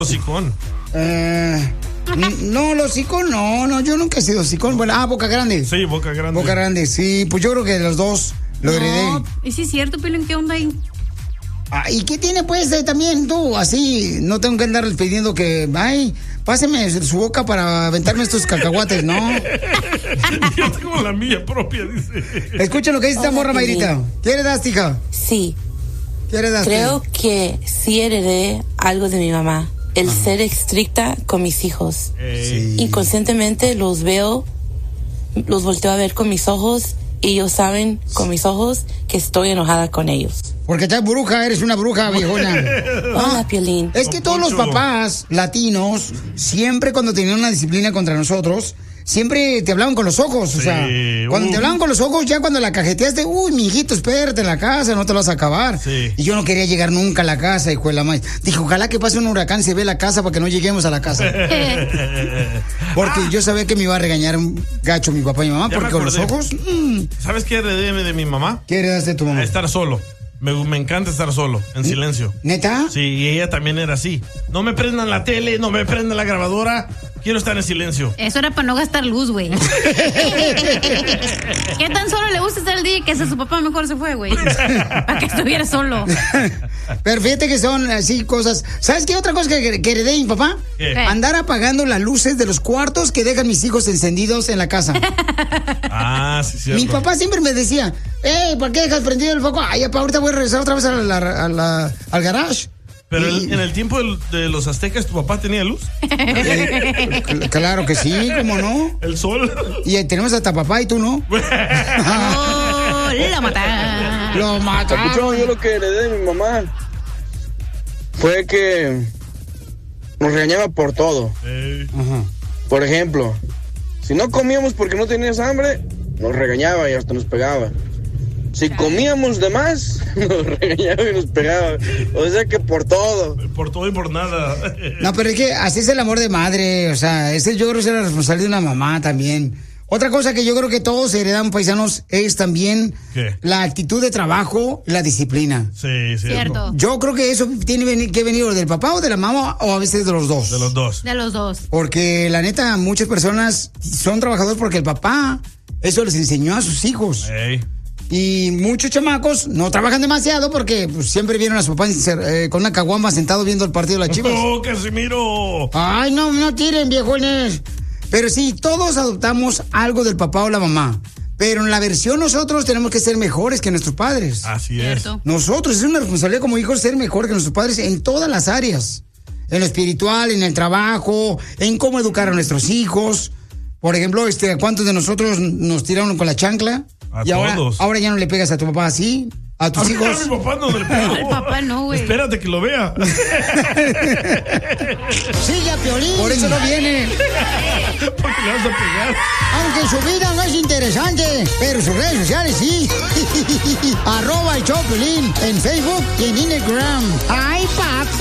Hocicón. No, los hocicón, no, yo nunca he sido hocicón. Bueno, Boca Grande. Sí, Boca Grande. Boca Grande, sí, pues yo creo que de los dos lo heredé. Y sí es cierto, Piolín, ¿qué onda ahí? ¿Y qué tiene pues también tú? Así, no tengo que andar pidiendo que, ay, páseme su boca para aventarme estos cacahuates, ¿no? Yo tengo la mía propia, dice. Escucha lo que dice esta morra, Mayrita. ¿Qué heredaste, hija? Sí. ¿Qué heredaste? Creo que sí heredé algo de mi mamá. El ser estricta con mis hijos. Sí. Inconscientemente los veo, los volteo a ver con mis ojos y ellos saben con mis ojos que estoy enojada con ellos. Porque estás bruja, eres una bruja, viejona. Hola, Piolín. Es que todos los papás latinos, siempre cuando tenían una disciplina contra nosotros, siempre te hablaban con los ojos. O sea, cuando te hablaban con los ojos, ya cuando la cajeteaste, mi hijito, espérate en la casa, no te lo vas a acabar. Sí. Y yo no quería llegar nunca a la casa, hijo de la madre. Dije, ojalá que pase un huracán y se ve la casa para que no lleguemos a la casa. Porque yo sabía que me iba a regañar un gacho mi papá y mi mamá, Ya porque me con los acordé. ojos... ¿Sabes qué heredé de mi mamá? ¿Qué heredaste de tu mamá? Estar solo. Me encanta estar solo, en silencio. ¿Neta? Sí, y ella también era así. No me prendan la tele, no me prendan la grabadora. Quiero estar en silencio. Eso era para no gastar luz, güey. ¿Qué tan solo le gusta estar el día que su papá mejor se fue, güey? Para que estuviera solo. Pero fíjate que son así cosas. ¿Sabes qué otra cosa que heredé de mi papá? ¿Qué? Andar apagando las luces de los cuartos que dejan mis hijos encendidos en la casa. Sí, cierto. Mi papá siempre me decía, ¿por qué dejas prendido el foco? Ay, papá, ahorita voy a regresar otra vez al garage. Pero en el tiempo de los aztecas, ¿tu papá tenía luz? Claro que sí, ¿cómo no? ¿El sol? Y tenemos hasta papá y tú no. Lo mataron. Lo mataron. Papuchón, yo lo que heredé de mi mamá fue que nos regañaba por todo. Ajá. Por ejemplo, si no comíamos porque no tenías hambre, nos regañaba y hasta nos pegaba. Si comíamos de más, nos regañaba y nos pegaba. O sea que por todo. Por todo y por nada. No, pero es que así es el amor de madre. O sea, yo creo que es la responsabilidad de una mamá también. Otra cosa que yo creo que todos heredan, paisanos, es también ¿qué? La actitud de trabajo, la disciplina. Sí, Cierto. Yo creo que eso tiene que venir o del papá o de la mamá o a veces de los dos. De los dos. De los dos. Porque la neta, muchas personas son trabajadores porque el papá eso les enseñó a sus hijos. Ey. Y muchos chamacos no trabajan demasiado porque pues, siempre vieron a su papá con una caguama sentado viendo el partido de las Chivas. ¡Oh, Casimiro! Ay, no tiren, viejones. Pero sí, todos adoptamos algo del papá o la mamá. Pero en la versión nosotros tenemos que ser mejores que nuestros padres. Así Cierto. Nosotros, es una responsabilidad como hijos ser mejor que nuestros padres en todas las áreas. En lo espiritual, en el trabajo, en cómo educar a nuestros hijos. Por ejemplo, ¿cuántos de nosotros nos tiraron con la chancla? A y todos. ahora ya no le pegas a tu papá así, a tus hijos. A mi papá no le pegó. Al papá no, güey. Espérate que lo vea. Sigue a Piolín. Por eso no viene. Porque le vas a pegar. Aunque su vida no es interesante, pero sus redes sociales sí. @el show Piolín en Facebook y en Instagram. Ay, papi.